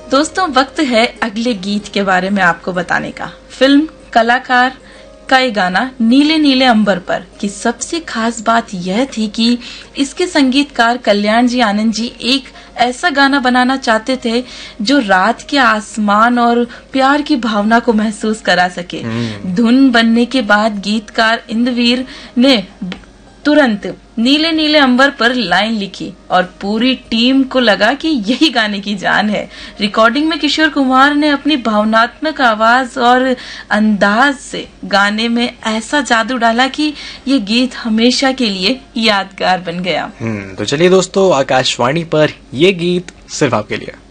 दोस्तों, वक्त है अगले गीत के बारे में आपको बताने का। फिल्म कलाकार का ये गाना नीले नीले अंबर पर की सबसे खास बात यह थी कि इसके संगीतकार कल्याण जी आनंद जी एक ऐसा गाना बनाना चाहते थे जो रात के आसमान और प्यार की भावना को महसूस करा सके। धुन बनने के बाद गीतकार इंद्रवीर ने तुरंत नीले नीले अंबर पर लाइन लिखी और पूरी टीम को लगा कि यही गाने की जान है। रिकॉर्डिंग में किशोर कुमार ने अपनी भावनात्मक आवाज और अंदाज से गाने में ऐसा जादू डाला कि ये गीत हमेशा के लिए यादगार बन गया। तो चलिए दोस्तों, आकाशवाणी पर ये गीत सिर्फ आपके लिए।